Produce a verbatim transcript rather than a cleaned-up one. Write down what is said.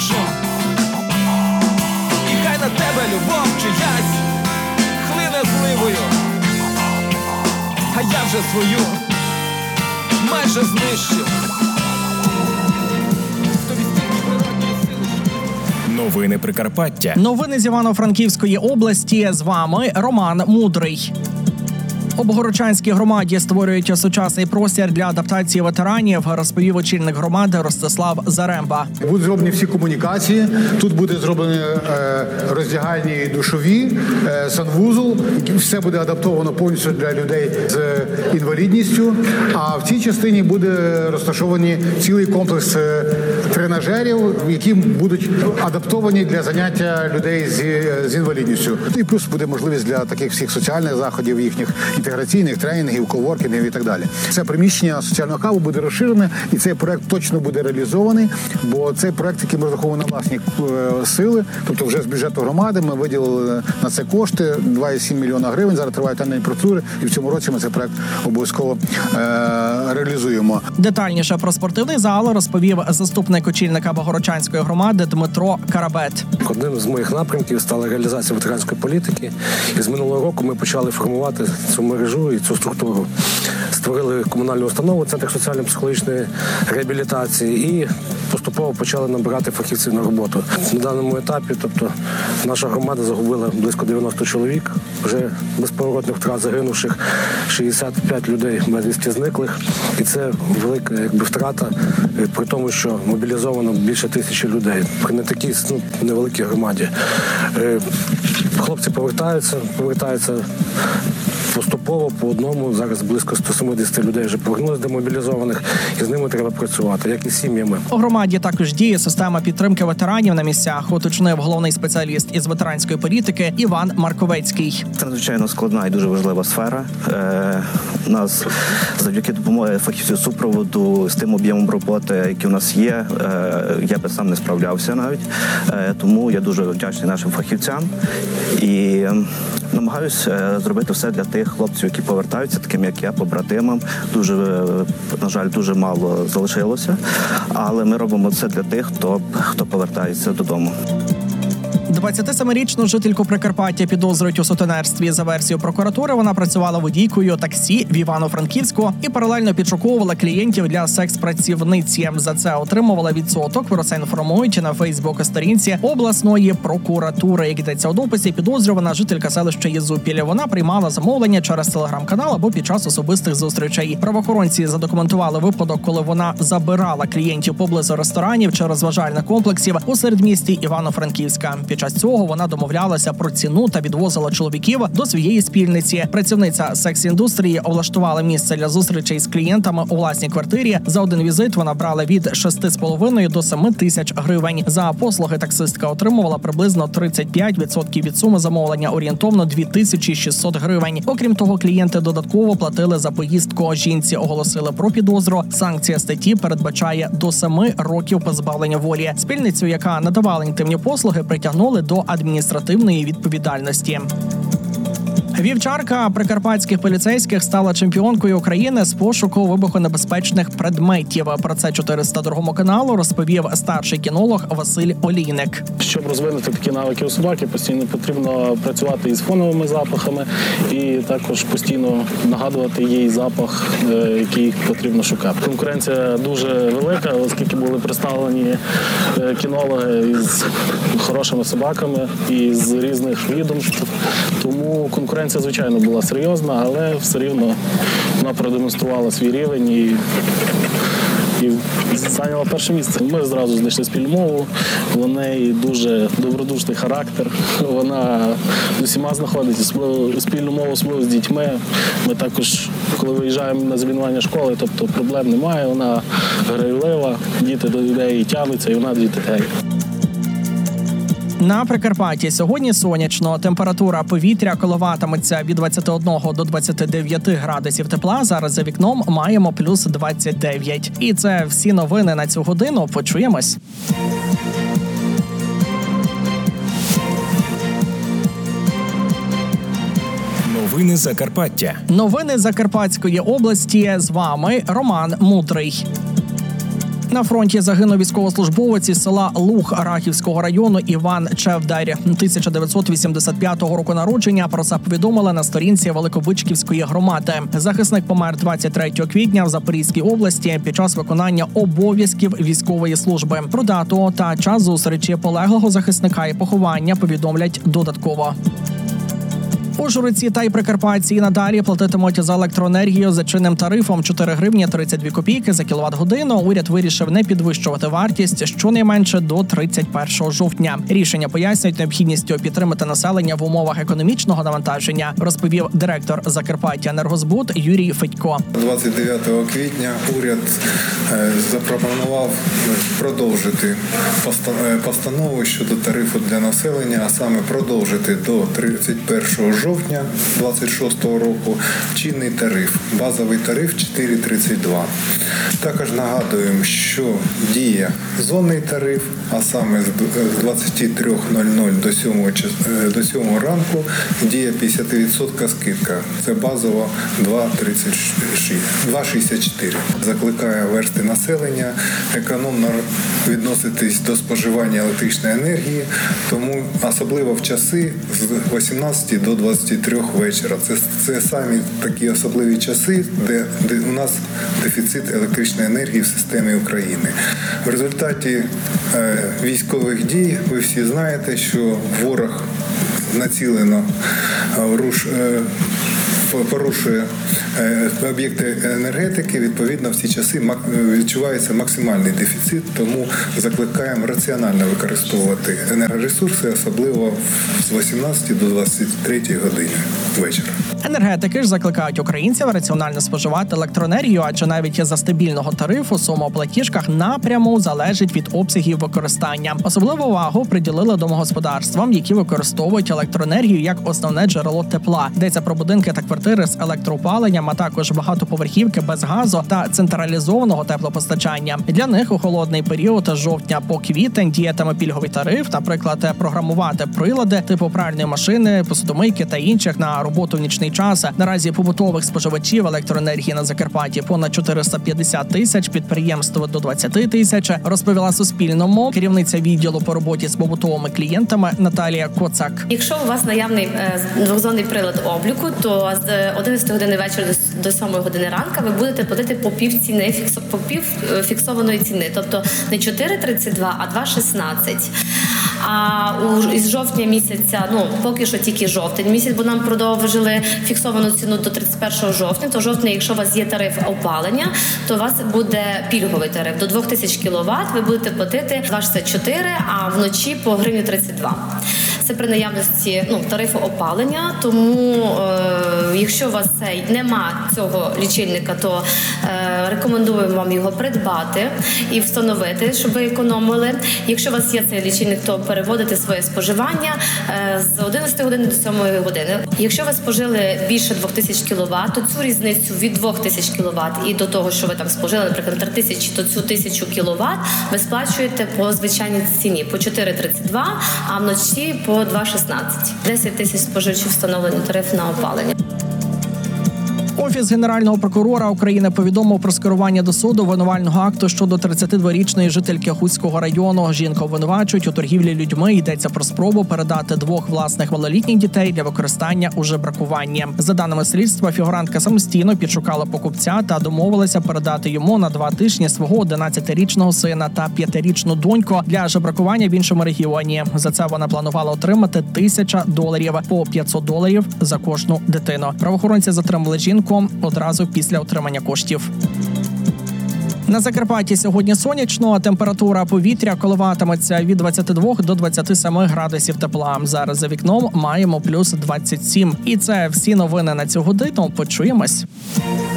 душу. І хай на тебе любов чиясь хлине зливою, а я вже свою майже знищив. Новини Прикарпаття. Новини з Івано-Франківської області. З вами Роман Мудрий. У Богородчанській громаді створюють сучасний простір для адаптації ветеранів, розповів очільник громади Ростислав Заремба. Будуть зроблені всі комунікації, тут буде зроблені е, роздягальні і душові, е, санвузол, все буде адаптовано повністю для людей з інвалідністю, а в цій частині буде розташовані цілий комплекс е, тренажерів, які будуть адаптовані для заняття людей з, з інвалідністю. І плюс буде можливість для таких всіх соціальних заходів, їхніх інтеграційних тренінгів, коворкінгів і так далі. Це приміщення соціального хабу буде розширене, і цей проект точно буде реалізований, бо цей проект, який ми розраховуємо на власні е, сили, тобто вже з бюджету громади ми виділили на це кошти, два цілих сім мільйона гривень, зараз тривають тендерні процедури, і в цьому році ми цей проект обов'язково е, реалізуємо. Детальніше про спортивний зал розповів заступник очільника Богородчанської громади Дмитро Карабет. Одним з моїх напрямків стала реалізація ветеранської політики, і з минулого року ми почали формувати цю мережу і цю структуру. Створили комунальну установу, Центр соціально-психологічної реабілітації, і поступово почали набирати фахівців на роботу. На даному етапі, тобто, наша громада загубила близько дев'яносто чоловік, вже безповоротних втрат загинувших, шістдесят п'ять людей безвісти зниклих. І це велика якби втрата, при тому, що мобілізовано більше тисячі людей. При не такій ну, невеликій громаді. Хлопці повертаються, повертаються поступово по одному. Зараз близько сто сімдесят людей вже повернулися демобілізованих, і з ними треба працювати, як і з сім'ями. У громаді також діє система підтримки ветеранів на місцях, уточнив головний спеціаліст із ветеранської політики Іван Марковецький. Це надзвичайно складна і дуже важлива сфера. Е, нас завдяки допомоги фахівців супроводу з тим об'ємом роботи, який у нас є, е, я би сам не справлявся навіть. Е, тому я дуже вдячний нашим фахівцям і намагаюся зробити все для тих хлопців, які повертаються, таким як я, побратимам. Дуже, на жаль, дуже мало залишилося, але ми робимо це для тих, хто, хто повертається додому. двадцятисемирічну жительку Прикарпаття підозрюють у сутенерстві. За версією прокуратури, вона працювала водійкою таксі в Івано-Франківську і паралельно підшуковувала клієнтів для секс-працівниці. За це отримувала відсоток. Про це інформують на Фейсбук-сторінці обласної прокуратури. Як йдеться у дописі, підозрювана жителька селища Єзупіль. Вона приймала замовлення через телеграм-канал або під час особистих зустрічей. Правоохоронці задокументували випадок, коли вона забирала клієнтів поблизу ресторанів чи розважальних комплексів у середмісті Івано-Франківська. Під час цього вона домовлялася про ціну та відвозила чоловіків до своєї спільниці. Працівниця секс-індустрії облаштувала місце для зустрічей з клієнтами у власній квартирі. За один візит вона брала від шести з половиною до семи тисяч гривень. За послуги таксистка отримувала приблизно тридцять п'ять відсотків від суми замовлення, орієнтовно дві тисячі шістсот гривень. Окрім того, клієнти додатково платили за поїздку. Жінці оголосили про підозру. Санкція статті передбачає до семи років позбавлення волі. Спільницю, яка надавала інтимні послуги, притягнули до адміністративної відповідальності. Вівчарка прикарпатських поліцейських стала чемпіонкою України з пошуку вибухонебезпечних предметів. Про це чотириста другому каналу розповів старший кінолог Василь Олійник. Щоб розвинути такі навики у собаки, постійно потрібно працювати із фоновими запахами і також постійно нагадувати їй запах, який потрібно шукати. Конкуренція дуже велика, оскільки були представлені кінологи із хорошими собаками і з різних відомств. Тому конкуренція, звичайно, була серйозна, але все рівно вона продемонструвала свій рівень і, і зайняла перше місце. Ми зразу знайшли спільну мову, у неї дуже добродушний характер, вона з усіма знаходить спільну мову, особливо з дітьми. Ми також, коли виїжджаємо на замінування школи, тобто проблем немає, вона грайлива, діти до неї тягнуться і вона до дітей. На Прикарпатті сьогодні сонячно. Температура повітря коливатиметься від двадцяти одного до двадцяти дев'яти градусів тепла. Зараз за вікном маємо плюс двадцять дев'ять. І це всі новини на цю годину. Почуємось. Новини Закарпаття. Новини Закарпатської області. З вами Роман Мудрий. На фронті загинув військовослужбовець із села Луг Рахівського району Іван Чевдарь. тисяча дев'ятсот вісімдесят п'ятого року народження. Про це повідомили на сторінці Великобичківської громади. Захисник помер двадцять третього квітня в Запорізькій області під час виконання обов'язків військової служби. Про дату та час зустрічі полеглого захисника і поховання повідомлять додатково. Ужгородці та й прикарпатці надалі платитимуть за електроенергію за чинним тарифом чотири гривні тридцять дві копійки за кіловат-годину. Уряд вирішив не підвищувати вартість щонайменше до тридцять першого жовтня. Рішення пояснюють необхідністю підтримати населення в умовах економічного навантаження, розповів директор Закарпаттяенергозбут Юрій Федько. двадцять дев'ятого квітня уряд запропонував продовжити постанову щодо тарифу для населення, а саме продовжити до тридцять першого жовтня двадцять шостого року чинний тариф, базовий тариф чотири тридцять два. Також нагадуємо, що діє зонний тариф, а саме з двадцять три нуль нуль до сьомого ранку діє п'ятдесят відсотків скидка. Це базово два шістдесят чотири. Закликає версти населення економно відноситись до споживання електричної енергії, тому особливо в часи з вісімнадцяти до двадцяти трьох вечора. Це, це самі такі особливі часи, де, де у нас дефіцит електричної енергії в системі України. В результаті е, військових дій ви всі знаєте, що ворог націлено е, руш, е, порушує об'єкти енергетики, відповідно, в ці часи відчувається максимальний дефіцит, тому закликаємо раціонально використовувати енергоресурси, особливо з вісімнадцяти до двадцяти третьої години вечора. Енергетики ж закликають українців раціонально споживати електроенергію, адже навіть за стабільного тарифу сума у платіжках напряму залежить від обсягів використання. Особливу увагу приділили домогосподарствам, які використовують електроенергію як основне джерело тепла. Йдеться про будинки та квартири з електроопаленням, а також багатоповерхівки без газу та централізованого теплопостачання. Для них у холодний період з жовтня по квітень діятиме пільговий тариф, наприклад, програмувати прилади типу пральної машини, посудомийки та інших на роботу в нічний час. Наразі побутових споживачів електроенергії на Закарпатті понад чотириста п'ятдесят тисяч, підприємств до двадцять тисяч, розповіла Суспільному керівниця відділу по роботі з побутовими клієнтами Наталія Коцак. Якщо у вас наявний двохзонний прилад обліку, то з одинадцятої години вечора до сьомої години ранку ви будете платити по пів ціни, по пів фіксованої ціни, тобто не чотири тридцять два, а два шістнадцять. А у із жовтня місяця, ну поки що тільки жовтень місяць, бо нам продовжили фіксовану ціну до тридцять першого жовтня, то жовтня, якщо у вас є тариф опалення, то у вас буде пільговий тариф. До двох тисяч кіловат ви будете платити два шістдесят чотири, а вночі по гривні тридцять два. Це при наявності ну, тарифу опалення, тому е, якщо у вас цей нема цього лічильника, то е, рекомендуємо вам його придбати і встановити, щоб ви економили. Якщо у вас є цей лічильник, то переводити своє споживання е, з одинадцятої години до сьомої години. Якщо ви спожили більше двох тисяч кіловат, то цю різницю від двох тисяч кіловат і до того, що ви там спожили, наприклад, три тисячі, то цю тисячу кіловат ви сплачуєте по звичайній ціні, по чотири тридцять два, а вночі по два шістнадцять. десять тисяч споживачів встановлено тариф на опалення. Офіс Генерального прокурора України повідомив про скерування до суду обвинувального акту щодо тридцятидворічної жительки Хуцького району. Жінку обвинувачують у торгівлі людьми. Йдеться про спробу передати двох власних малолітніх дітей для використання у жебракуванні. За даними слідства, фігурантка самостійно підшукала покупця та домовилася передати йому на два тижні свого одинадцятирічного сина та п'ятирічну доньку для жебракування в іншому регіоні. За це вона планувала отримати тисяча доларів по п'ятсот доларів за кожну дитину. Правоохоронці затримали жінку одразу після отримання коштів. На Закарпатті сьогодні сонячно, температура повітря коливатиметься від двадцяти двох до двадцяти семи градусів тепла. Зараз за вікном маємо плюс двадцять сім. І це всі новини на цю годину. Почуємось.